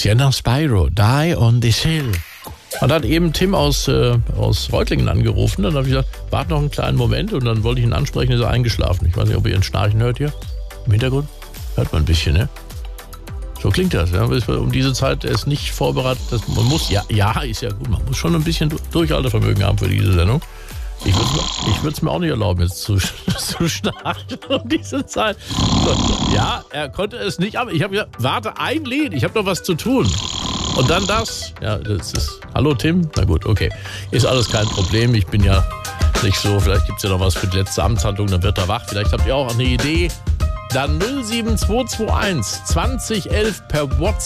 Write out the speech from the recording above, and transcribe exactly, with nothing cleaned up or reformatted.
Sienna Spyro, Die on this Hill. Und dann hat eben Tim aus, äh, aus Reutlingen angerufen. Dann habe ich gesagt, warte noch einen kleinen Moment. Und dann wollte ich ihn ansprechen, ist er eingeschlafen. Ich weiß nicht, ob ihr ihn schnarchen hört hier. Im Hintergrund hört man ein bisschen, ne? So klingt das. Ja. Um diese Zeit ist nicht vorbereitet. Dass man muss, ja, ja, ist ja gut. Man muss schon ein bisschen Durchhaltevermögen haben für diese Sendung. Ich würde es mir auch nicht erlauben, jetzt zu, zu schnarchen um diese Zeit. So, ja, er konnte es nicht, aber ich habe gesagt, warte, ein Lied, ich habe noch was zu tun. Und dann das. Ja, das ist, hallo Tim? Na gut, okay. Ist alles kein Problem. Ich bin ja nicht so, vielleicht gibt es ja noch was für die letzte Amtshandlung, dann wird er wach. Vielleicht habt ihr auch eine Idee. Dann null sieben zwei zwei eins zwanzig elf per WhatsApp.